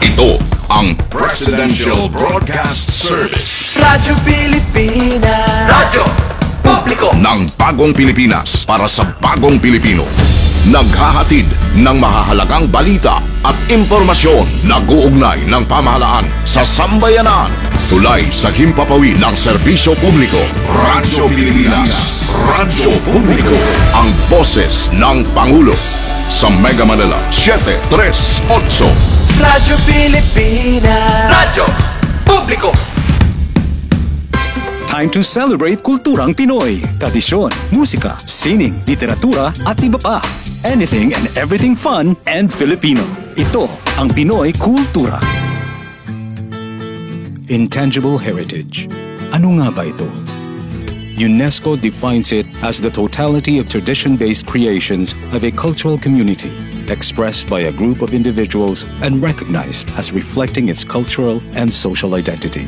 Ito ang Presidential Broadcast Service. Radyo Pilipinas. Radyo Publiko Ng bagong Pilipinas para sa bagong Pilipino. Naghahatid ng mahahalagang balita at impormasyon. Nag-uugnay ng pamahalaan sa sambayanan. Tulay sa himpapawid ng serbisyo publiko. Radyo Pilipinas. Radyo Publiko. Ang boses ng Pangulo. Sa Mega Manila 738. Radyo Pilipinas. Radyo Publiko. Time to celebrate kulturang Pinoy, tradisyon, musika, sining, literatura at iba pa. Anything and everything fun and Filipino. Ito ang Pinoy Kultura. Intangible heritage. Ano nga ba ito? UNESCO defines it as the totality of tradition-based creations of a cultural community, expressed by a group of individuals and recognized as reflecting its cultural and social identity.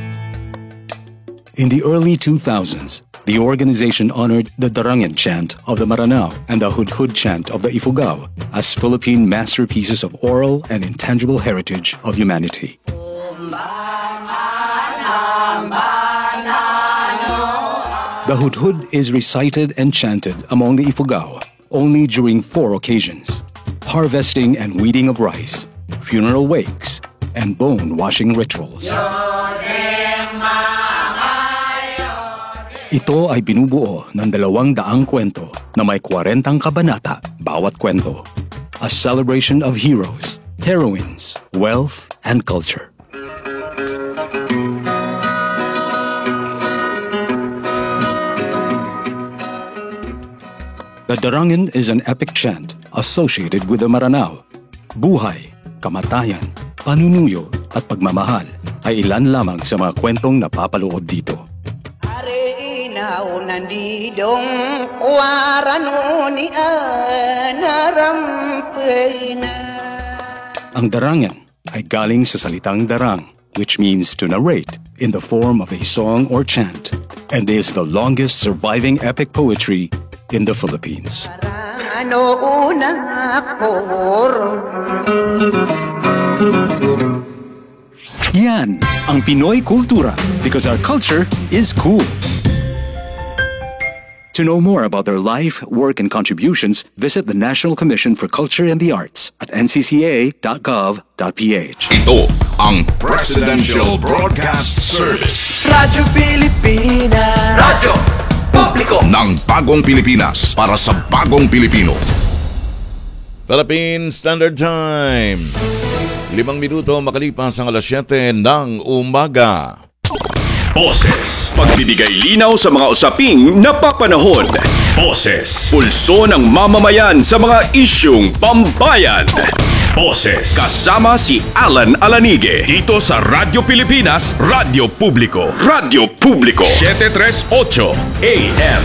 In the early 2000s, the organization honored the Darangen chant of the Maranao and the Hudhud chant of the Ifugao as Philippine masterpieces of oral and intangible heritage of humanity. The Hudhud is recited and chanted among the Ifugao only during 4 occasions: harvesting and weeding of rice, funeral wakes, and bone-washing rituals. Ito ay binubuo ng 200 kwento na may 40 kabanata bawat kwento. A celebration of heroes, heroines, wealth, and culture. The Darangen is an epic chant associated with the Maranao. Buhay, kamatayan, panunuyo at pagmamahal ay ilan lamang sa mga kwentong napapaloob dito. Nandidong warano ni anarampay na. Ang Darangen ay galing sa salitang darang, which means to narrate in the form of a song or chant, and is the longest surviving epic poetry in the Philippines. Yan ang Pinoy Kultura, because our culture is cool. To know more about their life, work, and contributions, visit the National Commission for Culture and the Arts at ncca.gov.ph. Ito ang Presidential Broadcast Service. Radyo Pilipinas. Radyo Publiko Ng bagong Pilipinas para sa bagong Pilipino. Philippine Standard Time. 5 minuto makalipas ang alas 7 ng umaga. Boses. Pagbibigay linaw sa mga usaping napapanahon. Boses. Pulso ng mamamayan sa mga isyung pambayan. Boses. Kasama si Alan Alanige. Dito sa Radyo Pilipinas, Radyo Publiko. Radyo Publiko. 738 AM.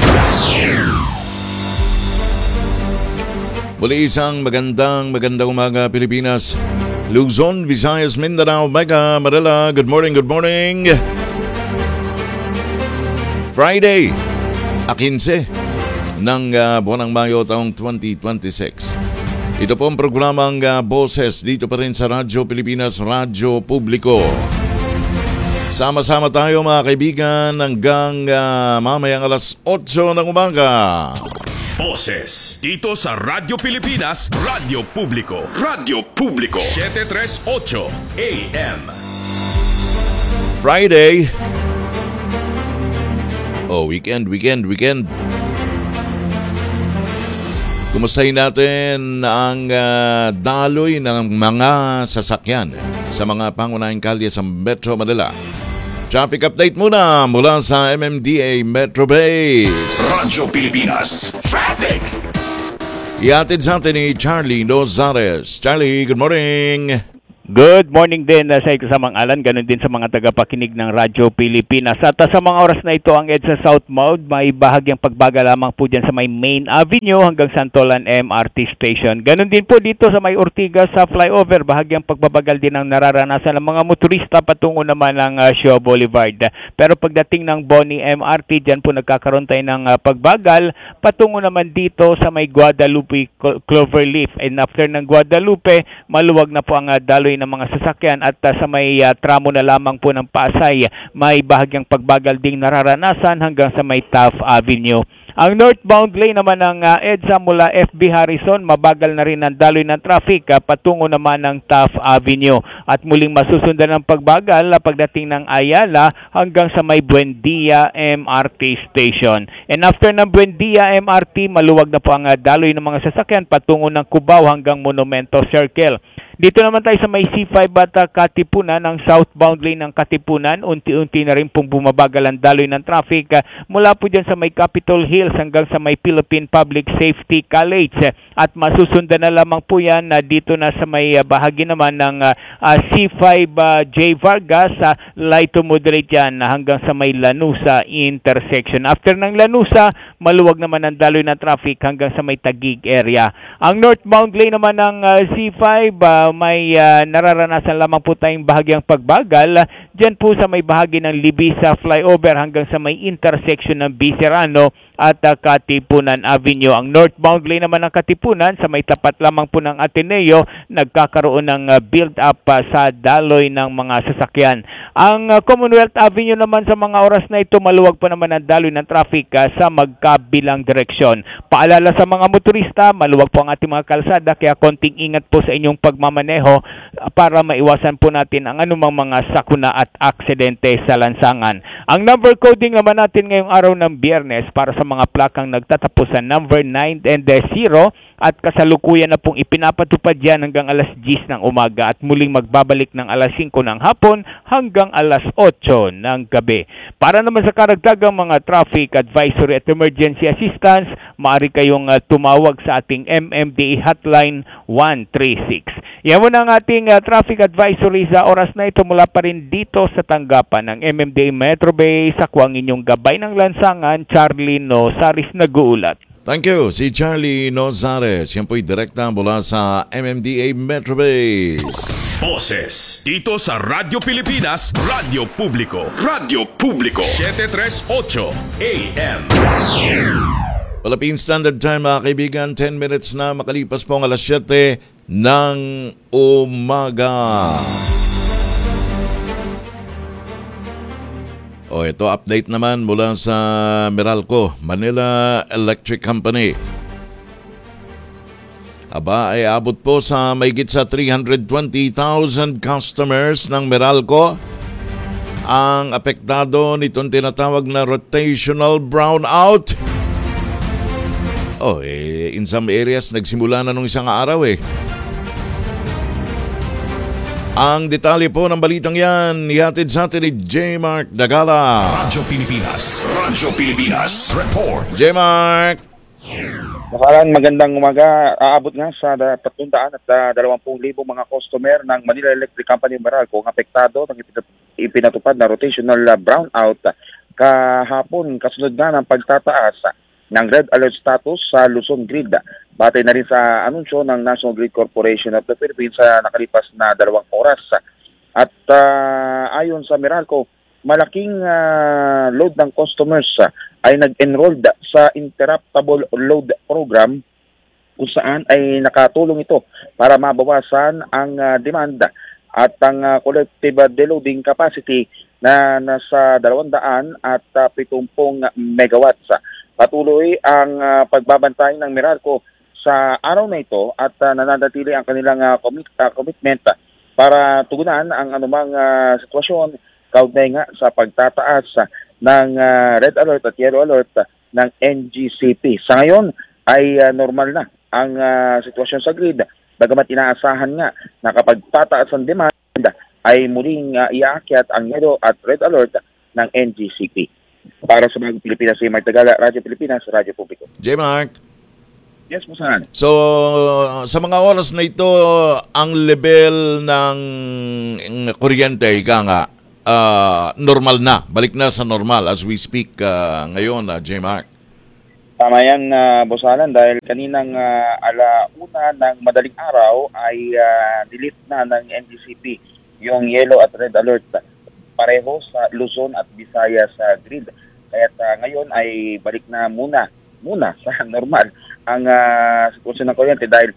Muli isang magandang umaga Pilipinas. Luzon, Visayas, Mindanao, Mega Manila. Good morning, good morning. Friday, 15 ng buwan ng Mayo taong 2026. Ito po ang programang Boses dito pa rin sa Radyo Pilipinas, Radyo Publiko. Sama-sama tayo mga kaibigan hanggang mamayang alas 8 ng umaga. Boses dito sa Radyo Pilipinas, Radyo Publiko. Radyo Publiko 738 AM. Friday. Weekend. Kumustahin natin ang daloy ng mga sasakyan sa mga pangunahing kalye sa Metro Manila. Traffic update muna mula sa MMDA Metro Base. Radyo Pilipinas Traffic. Ihatid sa atin ni Charlie Nozares. Charlie, good morning. Good morning din sa kasamang Alan, ganun din sa mga tagapakinig ng Radyo Pilipinas. At sa mga oras na ito, ang EDSA South Mode, may bahagyang pagbaga lamang po dyan sa may Main Avenue hanggang Santolan MRT Station. Ganun din po dito sa may Ortigas sa flyover, bahagyang pagbabagal din ang nararanasan ng mga motorista patungo naman ng Shaw Boulevard. Pero pagdating ng Boni MRT, dyan po nagkakaroon tayo ng pagbagal patungo naman dito sa may Guadalupe Cloverleaf. And after ng Guadalupe, maluwag na po ang daloy ng mga sasakyan at sa may tramo na lamang po ng Pasay, may bahagyang pagbagal ding nararanasan hanggang sa may Taft Avenue. Ang northbound lane naman ng EDSA mula FB Harrison, mabagal na rin ang daloy ng traffic patungo naman ng Taft Avenue. At muling masusundan ng pagbagal pagdating ng Ayala hanggang sa may Buendia MRT Station. And after ng Buendia MRT, maluwag na po ang daloy ng mga sasakyan patungo ng Cubao hanggang Monumento Circle. Dito naman tayo sa may C5 at Katipunan, ang southbound lane ng Katipunan, unti-unti na rin pong bumabagal ang daloy ng traffic mula po dyan sa may Capitol Hills hanggang sa may Philippine Public Safety College. At masusundan na lamang po yan dito na sa may bahagi naman ng C5 J. Vargas, light to moderate yan hanggang sa may Lanusa intersection. After ng Lanusa, maluwag naman ang daloy ng traffic hanggang sa may Taguig area. Ang northbound lane naman ng C5, may nararanasan lamang po tayong bahagyang pagbagal dyan po sa may bahagi ng Libisa flyover hanggang sa may intersection ng Biserano at Katipunan Avenue. Ang northbound lane naman ng Katipunan sa may tapat lamang po ng Ateneo, nagkakaroon ng build-up sa daloy ng mga sasakyan. Ang Commonwealth Avenue naman sa mga oras na ito, maluwag pa naman ang daloy ng traffic sa magkabilang direksyon. Paalala sa mga motorista, maluwag po ang ating mga kalsada, kaya konting ingat po sa inyong pagmamaneho para maiwasan po natin ang anumang mga sakuna at aksidente sa lansangan. Ang number coding naman natin ngayong araw ng Biyernes para sa mga plakang nagtatapos sa number 9 and 0 at kasalukuyan na pong ipinapatupad yan hanggang alas 10 ng umaga at muling magbabalik ng alas 5 ng hapon hanggang alas 8 ng gabi. Para naman sa karagdagang mga traffic advisory at emergency assistance, maaari kayong tumawag sa ating MMDA hotline 136. Yan muna ang ating traffic advisory sa oras na ito mula pa rin dito sa tanggapan ng MMDA Metro Base. Ako ang inyong gabay ng lansangan, Charlie Nozares nag-uulat. Thank you, si Charlie Nozares. Yan po'y direkta mula sa MMDA Metro Base. Boses dito sa Radyo Pilipinas, Radyo Publiko. Radyo Publiko 738 AM. Philippine Standard Time, mga kaibigan, 10 minutes na makalipas po ang alas 7 ng umaga. O ito, update naman mula sa Meralco, Manila Electric Company. Aba, ay abot po sa mahigit sa 320,000 customers ng Meralco ang apektado nitong tinatawag na rotational brownout. In some areas, nagsimula na nung isang araw Ang detalye po ng balitang yan, ihatid sa atin ni J. Mark Dagala. Radyo Pilipinas, Radyo Pilipinas, report. J. Mark. Magandang umaga. Aabot nga sa 320,000 mga customer ng Manila Electric Company Meralco ang apektado ng ipinatupad na rotational brownout kahapon kasunod na ng pagtataas ng red alert status sa Luzon Grid. Batay na rin sa anunsyo ng National Grid Corporation of the Philippines sa nakalipas na 2 oras. At ayon sa Meralco, malaking load ng customers ay nag-enrolled sa Interruptible Load Program kung saan ay nakatulong ito para mabawasan ang demand at ang collective deloading capacity na nasa 270 megawatts. Patuloy ang pagbabantay ng Meralco sa araw na ito at nananatili ang kanilang commitment para tugunan ang anumang sitwasyon kaugnay nga sa pagtataas ng red alert at yellow alert ng NGCP. Sa ngayon ay normal na ang sitwasyon sa grid, bagamat inaasahan nga na kapag tataas ang demand ay muling iaakyat ang yellow at red alert ng NGCP. Para sa Bagong Pilipinas, si Mark Tagala, Radyo Pilipinas, Radyo Publiko. J. Mark. Yes po, saan? So, sa mga oras na ito, ang level ng kuryente, normal na. Balik na sa normal as we speak ngayon, J. Mark. Tama yan, Bosalan, dahil kaninang alauna ng madaling araw ay delete na ng NGCP yung yellow at red alert pareho sa Luzon at Visayas sa grid. Kaya ngayon ay balik na muna sa normal ang sitwasyon ng kuryente dahil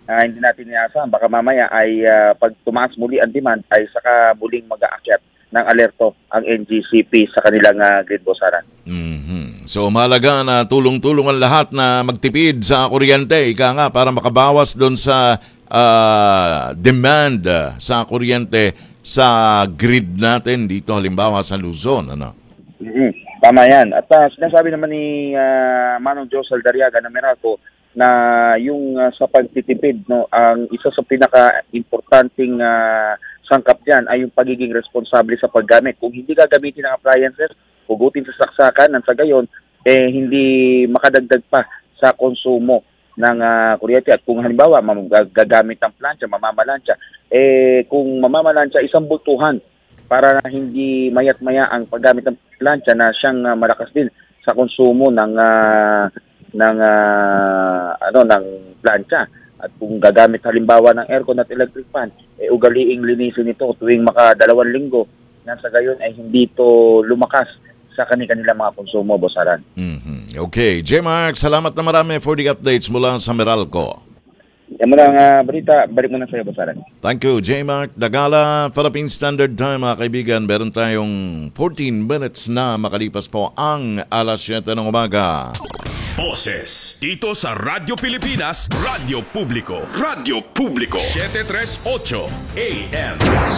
hindi natin inaasahan. Baka mamaya ay pag tumaas muli ang demand ay saka muling mag-aakyat ng alerto ang NGCP sa kanilang grid, Boss Aran. So mahalaga na tulong-tulong ang lahat na magtipid sa kuryente, ika nga, para makabawas doon sa demand sa kuryente sa grid natin dito, halimbawa sa Luzon. Ano? Tama yan. At sinasabi naman ni Manong Joe Saldariaga ng Meralco na yung sa pagtitipid, no, ang isa sa pinaka-importanting sangkap dyan ay yung pagiging responsable sa paggamit. Kung hindi gagamitin ng appliances, hugutin sa saksakan, nang sa gayon, hindi makadagdag pa sa konsumo ng kuryente. At kung halimbawa, gagamit ng plancha, mamamalansya, kung mamamalansya, isang bultuhan para hindi mayat-maya ang paggamit ng plancha na siyang malakas din sa konsumo ng plancha. At kung gagamit halimbawa ng aircon at electric fan, ugaliing linisin ito tuwing maka 2 linggo. Nang sa gayon ay hindi ito lumakas sa kanilang mga konsumo, Boss Aran. Okay. J-Mark, salamat na marami for the updates mula sa Meralco. Yan mo lang balita, balik mo na sa iyo, Boss Aran. Thank you, J-Mark Dagala. Philippine Standard Time, mga kaibigan. Meron tayong 14 minutes na makalipas po ang alas 7 ng umaga. Boses dito sa Radyo Pilipinas, Radyo Publiko. Radyo Publiko 738 AM.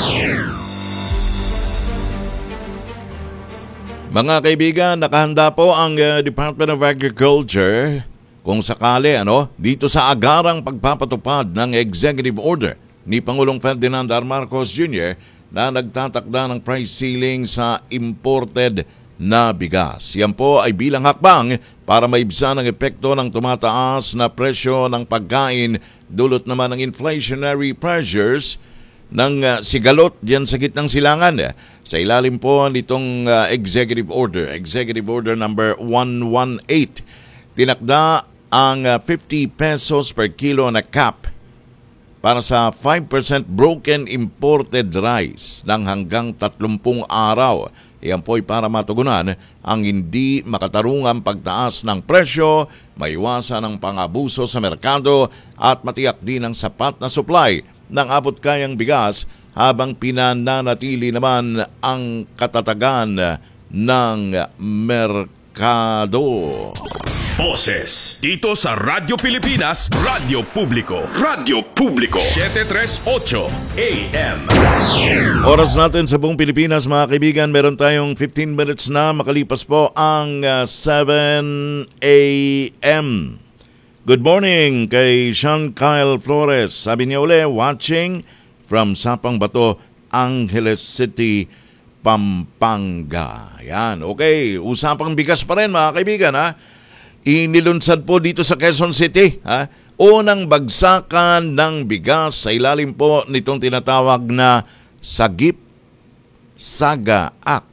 Mga kaibigan, nakahanda po ang Department of Agriculture kung sakali dito sa agarang pagpapatupad ng Executive Order ni Pangulong Ferdinand R. Marcos Jr. na nagtatakda ng price ceiling sa imported na bigas. Yan po ay bilang hakbang para maibsan ang epekto ng tumataas na presyo ng pagkain, dulot naman ng inflationary pressures ng sigalot diyan sa gitnang silangan. Sa ilalim po nitong Executive Order number 118, tinakda ang 50 pesos per kilo na cap para sa 5% broken imported rice ng hanggang 30 araw. Iyan po ay para matugunan ang hindi makatarungang pagtaas ng presyo, maiwasan ang pang-abuso sa merkado at matiyak din ang sapat na supply ng abot-kayang bigas habang pinananatili naman ang katatagan ng merkado. Boses dito sa Radyo Pilipinas, Radyo Publiko. Radyo Publiko 738 AM. Oras natin sa buong Pilipinas, mga kaibigan, meron tayong 15 minutes na makalipas po ang 7 AM. Good morning kay Sean Kyle Flores. Sabi niya uli, watching from Sapang Bato, Angeles City, Pampanga. Yan, okay. Usapang bigas pa rin, mga kaibigan, ha? Inilunsad po dito sa Quezon City, ha? Unang bagsakan ng bigas sa ilalim po nitong tinatawag na Sagip Saga Act.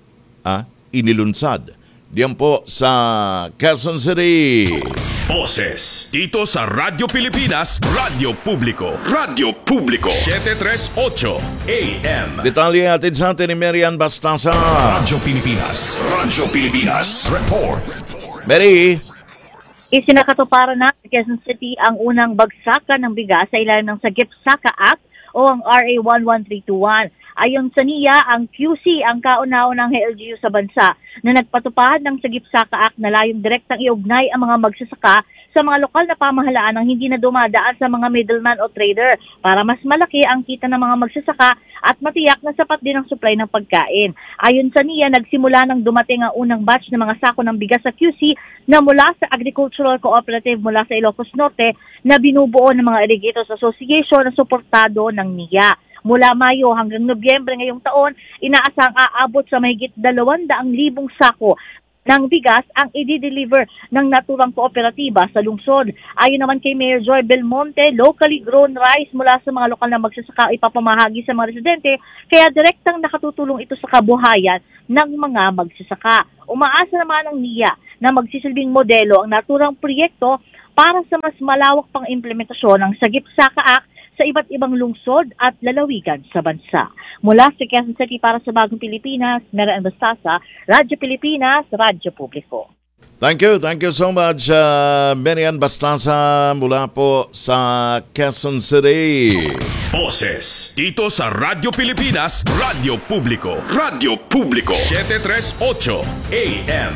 Inilunsad diyan po sa Quezon City. Boses dito sa Radyo Pilipinas, Radyo Publiko. Radyo Publiko 738 AM. Detalye atin sa atin ni Marian Bastasa. Radyo Pilipinas, Radyo Pilipinas. Report. Mary. Isinakatuparan na sa Quezon City ang unang bagsakan ng bigas sa ilalim ng Sagip Saka Act o ang RA 11321. Ayon sa NIA, ang QC ang kauna-unang LGU sa bansa na nagpatupad ng Sagip Saka Act na layong direktang iugnay ang mga magsasaka sa mga lokal na pamahalaan ang hindi na dumadaan sa mga middleman o trader para mas malaki ang kita ng mga magsasaka at matiyak na sapat din ang supply ng pagkain. Ayon sa NIA, nagsimula nang dumating ang unang batch ng mga sako ng bigas sa QC na mula sa Agricultural Cooperative mula sa Ilocos Norte na binubuo ng mga Irrigators Association na suportado ng NIA. Mula Mayo hanggang Nobyembre ngayong taon, inaasang aabot sa mahigit 200,000 sako ng bigas ang i-deliver ng naturang kooperatiba sa lungsod. Ayon naman kay Mayor Joy Belmonte, locally grown rice mula sa mga lokal na magsasaka ipapamahagi sa mga residente, kaya direktang nakatutulong ito sa kabuhayan ng mga magsasaka. Umaasa naman ang NIA na magsisilbing modelo ang naturang proyekto para sa mas malawak pang implementasyon ng Sagip Saka Act sa iba't ibang lungsod at lalawigan sa bansa. Mula sa Quezon City para sa Bagong Pilipinas, Marian Bastasa, Radyo Pilipinas, Radyo Publiko. Thank you so much, Benian Bastasa mula po sa Quezon City. Boses dito sa Radyo Pilipinas, Radyo Publiko. Radyo Publiko 738 AM.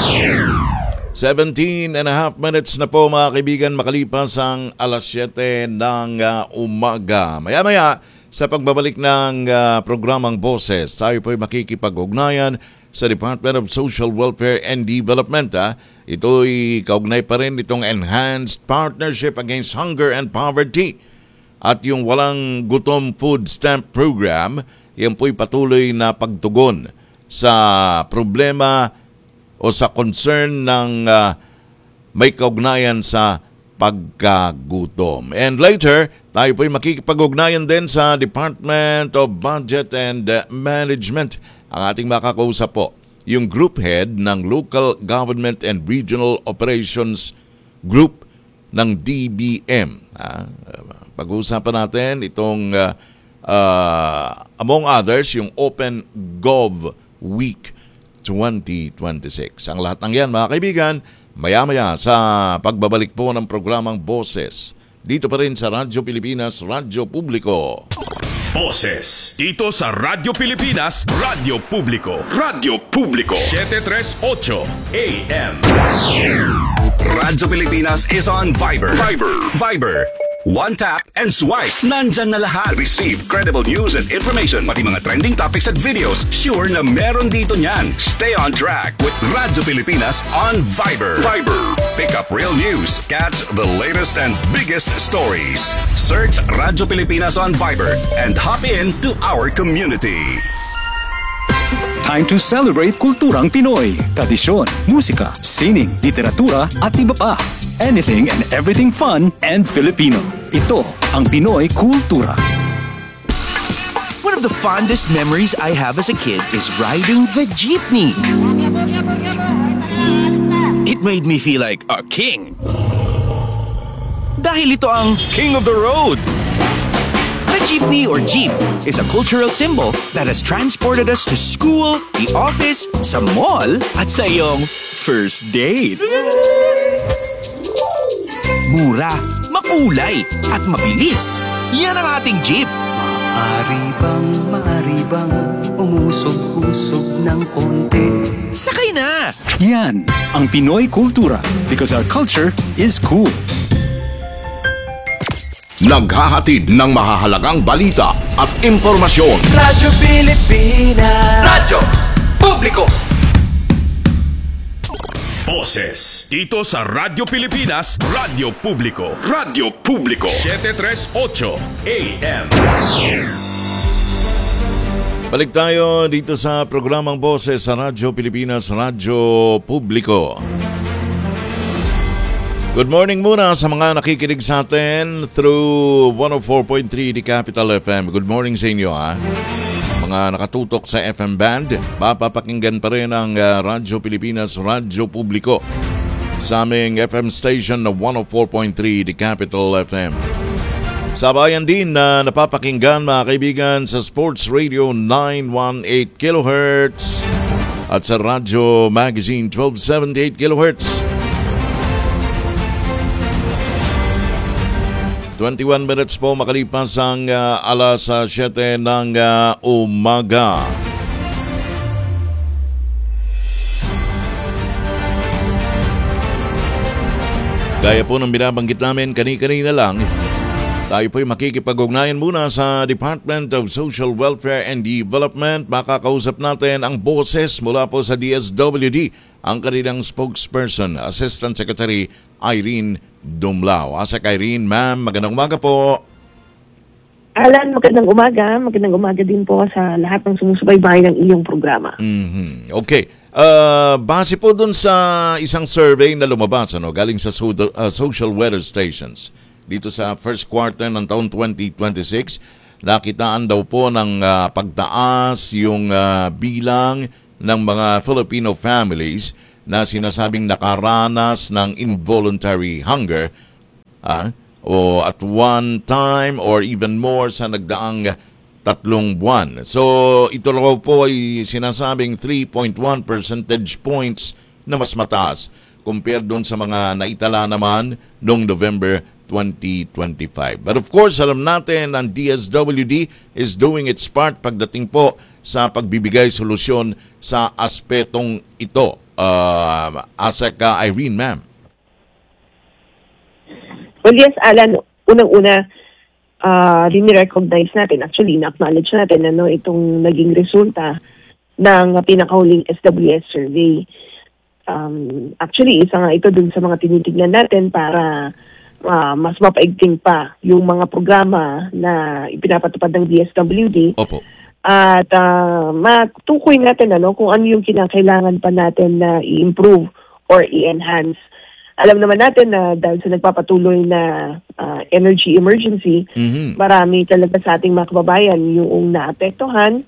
17 and a half minutes na po mga kaibigan, makalipas ang alas 7 ng umaga. Maya-maya sa pagbabalik ng programang Boses, tayo po'y makikipag-ugnayan sa Department of Social Welfare and Development. Ito'y kaugnay pa rin itong Enhanced Partnership Against Hunger and Poverty at yung Walang Gutom Food Stamp Program. Yan po'y patuloy na pagtugon sa problema o sa concern ng may kaugnayan sa pagkagutom. And later, tayo po'y makikipag-ugnayan din sa Department of Budget and Management. Ang ating makakausap po, yung group head ng Local Government and Regional Operations Group ng DBM. Pag-uusapan natin itong, among others, yung Open Gov Week 2026. Ang lahat ng yan, mga kaibigan, maya-maya sa pagbabalik po ng programang Boses. Dito pa rin sa Radyo Pilipinas, Radyo Publiko. Boses dito sa Radyo Pilipinas, Radyo Publiko. Radyo Publiko 738 AM. Radyo Pilipinas is on Viber. Viber. One tap and swipe. Nandyan na lahat. Receive credible news and information. Pati mga trending topics at videos. Sure na meron dito niyan. Stay on track with Radyo Pilipinas on Viber. Pick up real news. Catch the latest and biggest stories. Search Radyo Pilipinas on Viber and hop in to our community. Time to celebrate kulturang Pinoy. Tradisyon, musika, sining, literatura at iba pa. Anything and everything fun and Filipino. Ito ang Pinoy Kultura. One of the fondest memories I have as a kid is riding the jeepney. It made me feel like a king. Dahil ito ang King of the Road. The jeepney or jeep is a cultural symbol that has transported us to school, the office, sa mall, at sa iyong first date. Mura, makulay, at mabilis. Yan ang ating jeep. Maaari bang umusog-usog ng konti? Sakay na! Yan ang Pinoy Kultura because our culture is cool. Naghahatid ng mahahalagang balita at impormasyon. Radyo Pilipinas. Radyo Publiko. Boses dito sa Radyo Pilipinas, Radyo Publiko. Radyo Publiko 738 AM. Balik tayo dito sa programang Boses sa Radyo Pilipinas, Radyo Publiko. Good morning muna sa mga nakikinig sa atin through 104.3 The Capital FM. Good morning sa inyo Mga nakatutok sa FM band, mapapakinggan pa rin ang Radyo Pilipinas, Radyo Publiko sa aming FM station na 104.3 The Capital FM. Sabayan din na napapakinggan mga kaibigan sa Sports Radio 918 kHz at sa Radyo Magazine 1278 kHz. 21 minutes po makalipas ang alas 7 ng umaga. Gaya po ng binabanggit namin kanina lang, tayo po'y makikipag-ugnayan muna sa Department of Social Welfare and Development. Makakausap natin ang boses mula po sa DSWD, ang kanilang spokesperson, Assistant Secretary Irene Dumlao. Asak Irene, ma'am, magandang umaga po. Alan, magandang umaga. Magandang umaga din po sa lahat ng sumusubaybay ng iyong programa. Okay. Base po dun sa isang survey na lumabas galing sa social weather stations dito sa first quarter ng taon 2026, nakitaan daw po ng pagtaas yung bilang ng mga Filipino families na sinasabing nakaranas ng involuntary hunger o at one time or even more sa nagdaang 3 buwan. So ito raw po ay sinasabing 3.1 percentage points na mas mataas compared doon sa mga naitala naman noong November 2025. But of course, alam natin ang DSWD is doing its part pagdating po sa pagbibigay solusyon sa aspetong ito. ASEC Irene, ma'am. Well, yes, Alan, unang-una, rini-recognize natin, actually, na-acknowledge natin itong naging resulta ng pinakahuling SWS survey. Actually, isa nga ito dun sa mga tinitignan natin para mas mapaigting pa yung mga programa na ipinapatupad ng DSWD. Opo. At matukoy natin kung ano yung kinakailangan pa natin na i-improve or i-enhance. Alam naman natin na dahil sa nagpapatuloy na energy emergency, marami talaga sa ating mga kababayan yung naapektuhan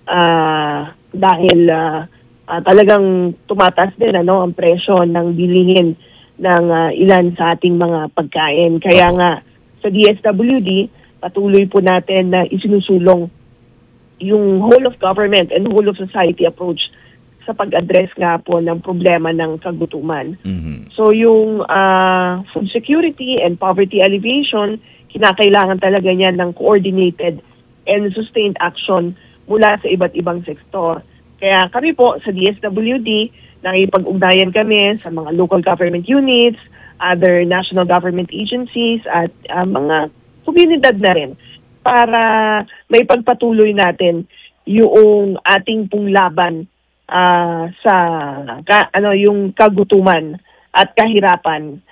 dahil talagang tumataas din ang presyo ng bilihin ng ilan sa ating mga pagkain. Kaya nga sa DSWD, patuloy po natin na isinusulong yung whole of government and whole of society approach sa pag-address nga po ng problema ng kagutuman. So yung food security and poverty alleviation, kinakailangan talaga niya ng coordinated and sustained action mula sa iba't ibang sektor. Kaya kami po sa DSWD, nakipag-ugnayan kami sa mga local government units, other national government agencies, at mga komunidad na rin para may pagpatuloy natin yung ating pong laban sa yung kagutuman at kahirapan,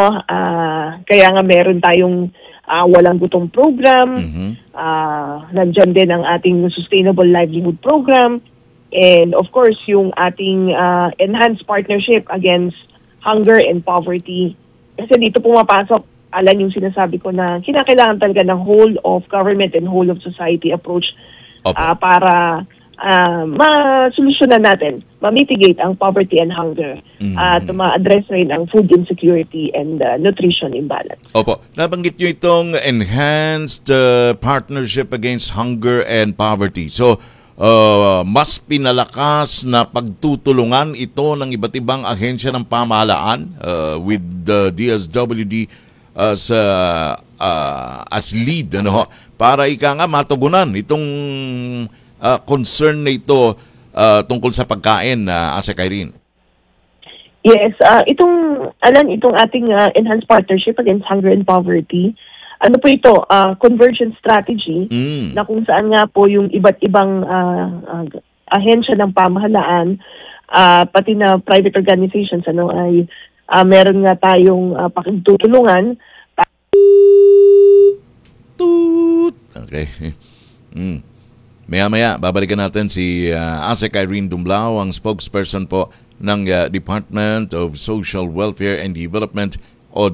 kaya nga meron tayong walang gutom program, nandyan din ang ating sustainable livelihood program, and of course yung ating enhanced partnership against hunger and poverty. Kasi dito pumapasok, Alan, yung sinasabi ko na kinakailangan talaga ng whole of government and whole of society approach para masolusyonan natin, ma-mitigate ang poverty and hunger at ma-address rin ang food insecurity and nutrition imbalance. Opo. Nabanggit nyo itong enhanced partnership against hunger and poverty. So, mas pinalakas na pagtutulungan ito ng iba't ibang ahensya ng pamahalaan with the DSWD as lead para ika nga matugunan itong concern na ito tungkol sa pagkain, ASEC Irene. Yes, itong ating enhanced partnership against hunger and poverty, ano po ito, convergence strategy na kung saan nga po yung iba't ibang ahensya ng pamahalaan, pati na private organizations ay meron nga tayong pakitutulungan. Okay. Maya-maya, babalikan natin si ASEC Irene Dumblao, ang spokesperson po ng Department of Social Welfare and Development o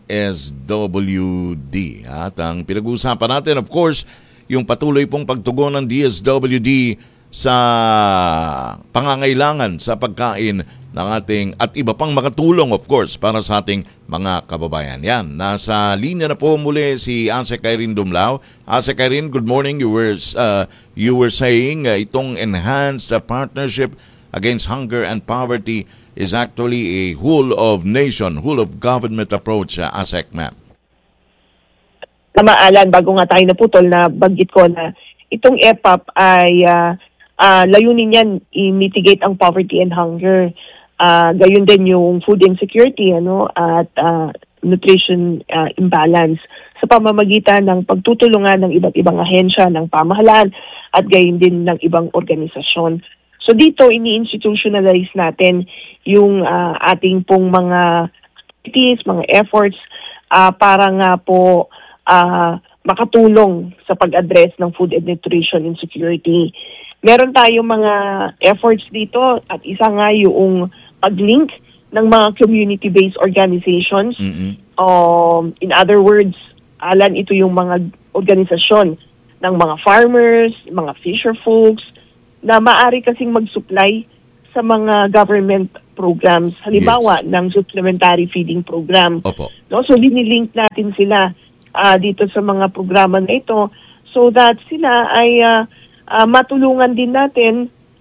DSWD. At ang pinag-uusapan natin, of course, yung patuloy pong pagtugon ng DSWD sa pangangailangan sa pagkain ng ating at iba pang makatulong, of course, para sa ating mga kababayan. Yan, nasa linya na po muli si ASEC Irene Dumblao. ASEC Irene, good morning. You were saying itong enhanced partnership against hunger and poverty is actually a whole of nation, whole of government approach, ASEC, ma'am. Tama, Alan, bago nga tayo naputol na banggit ko na itong EPAP ay layunin yan i-mitigate ang poverty and hunger. Gayon din yung food insecurity at nutrition imbalance sa pamamagitan ng pagtutulungan ng iba't ibang ahensya ng pamahalaan at gayon din ng ibang organisasyon. So dito ini-institutionalize natin yung ating pong mga activities, mga efforts para nga po makatulong sa pag-address ng food and nutrition insecurity. Meron tayong mga efforts dito at isa nga yung pag-link ng mga community-based organizations. In other words, Alan, ito yung mga organisasyon ng mga farmers, mga fisher folks, na maaari kasing mag-supply sa mga government programs. Halimbawa, ng supplementary feeding program. Opo. So, linilink natin sila dito sa mga programa na ito so that sila ay matulungan din natin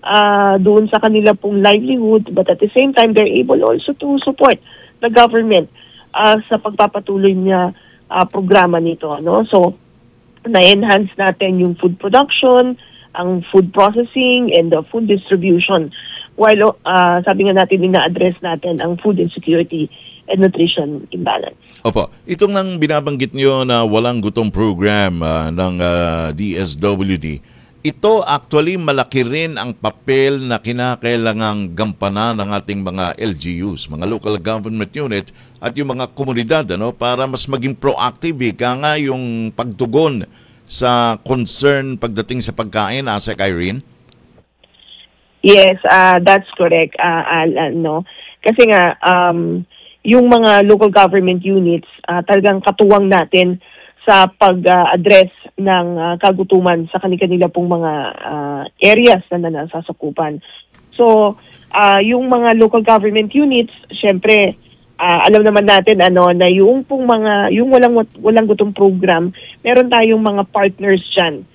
doon sa kanila pong livelihood, but at the same time, they're able also to support the government sa pagpapatuloy niya programa nito. No? So, na-enhance natin yung food production, ang food processing, and the food distribution. While sabi nga natin, ina-address natin ang food insecurity and nutrition imbalance. Opo, itong nang binabanggit nyo na walang gutom program ng DSWD, ito actually malaki rin ang papel na kinakailangang gampanan ng ating mga LGUs, mga local government unit at yung mga komunidad para mas maging proactive nga yung pagtugon sa concern pagdating sa pagkain, Asek Irene? Yes, that's correct, Alan. No? Kasi nga, yung mga local government units, talagang katuwang natin sa pag-address ng kagutuman sa kanila pong mga areas na nasasakupan. So, yung mga local government units, syempre, alam naman natin na yung pong yung walang gutom program, meron tayong mga partners diyan.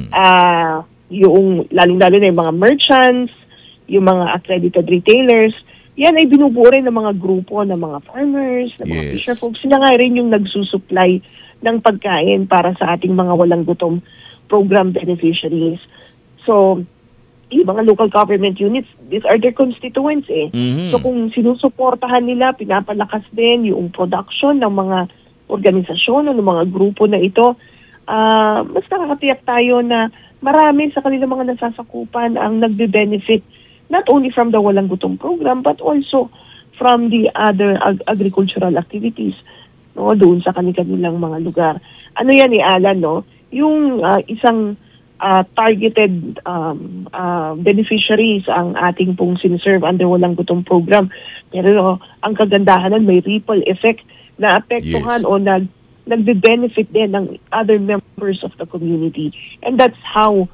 Yung lalong-lalo na yung mga merchants, yung mga accredited retailers, yan ay binubuo rin ng mga grupo ng mga farmers, ng mga fisher folks. Sila nga rin yung nagsusupply ng pagkain para sa ating mga walang gutom program beneficiaries. So, yung mga local government units, these are their constituents So kung sinusuportahan nila, pinapalakas din yung production ng mga organisasyon o ng mga grupo na ito, mas nakakatiyak tayo na marami sa kanilang mga nasasakupan ang nagbe-benefit not only from the Walang Gutom program but also from the other agricultural activities doon sa kanilang mga lugar. Ano yan Alan, yung isang targeted beneficiaries ang ating pong siniserve under Walang Gutom program. Pero ang kagandahan nun, may ripple effect na apektuhan o nagbe-benefit din ng other members of the community. And that's how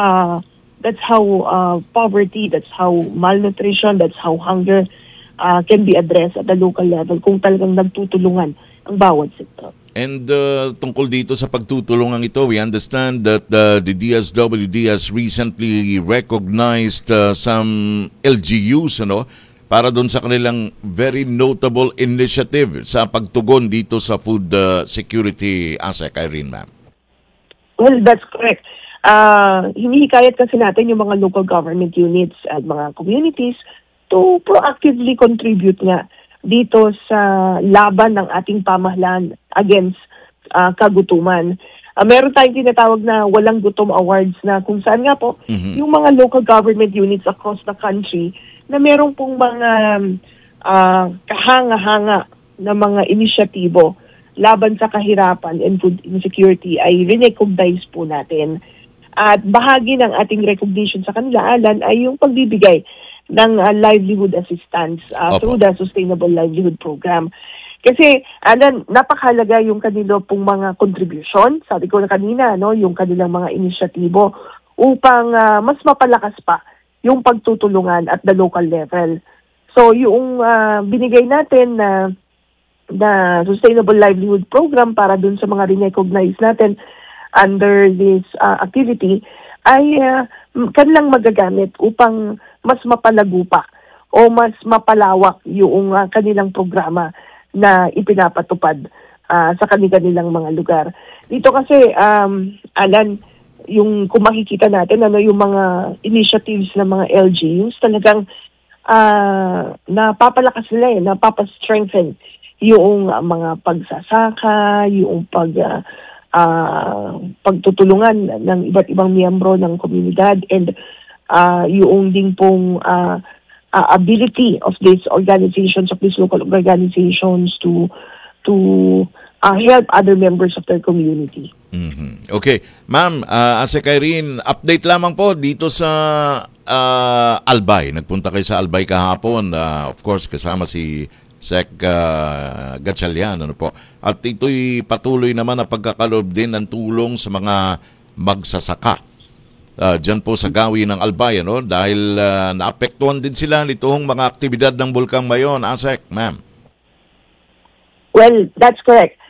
poverty, that's how malnutrition, that's how hunger can be addressed at the local level kung talagang nagtutulungan ang bawat sektor. And tungkol dito sa pagtutulungan ito, we understand that the DSWD has recently recognized some LGUs para doon sa kanilang very notable initiative sa pagtugon dito sa food security, Asek Irene, ma'am. Well, that's correct. Hinihikayat kasi natin yung mga local government units at mga communities to proactively contribute nga dito sa laban ng ating pamahalaan against kagutuman. Meron tayong tinatawag na Walang Gutom Awards na kung saan nga po yung mga local government units across the country na meron pong mga kahanga-hanga na mga inisyatibo laban sa kahirapan and food insecurity ay recognize po natin. At bahagi ng ating recognition sa kanila, Alan, ay yung pagbibigay ng livelihood assistance through the Sustainable Livelihood Program. Kasi, Alan, napakahalaga yung kanilo pong mga contribution, sabi ko na kanina, yung kanilang mga inisyatibo upang mas mapalakas pa yung pagtutulungan at the local level. So, yung binigay natin na Sustainable Livelihood Program para dun sa mga recognize natin under this activity ay kanilang magagamit upang mas mapalago pa o mas mapalawak yung kanilang programa na ipinapatupad sa kanilang mga lugar. Dito kasi, Alan, yung kung makikita natin, yung mga initiatives ng mga LGUs, talagang napapalakas nila, napapastrengthen yung mga pagsasaka, yung pagtutulungan ng iba't ibang miyembro ng komunidad and yung ding pong ability of these organizations, of these local organizations to help other members of their community. Okay. Ma'am, Asek Irene, update lamang po dito sa Albay. Nagpunta kayo sa Albay kahapon. Of course, kasama si Sec Gatchalian. At ito'y patuloy naman na pagkakaloob din ng tulong sa mga magsasaka. Diyan po sa gawin ng Albay, dahil naapektuhan din sila nitong mga aktibidad ng Bulkang Mayon. Asek, ma'am. Well, that's correct.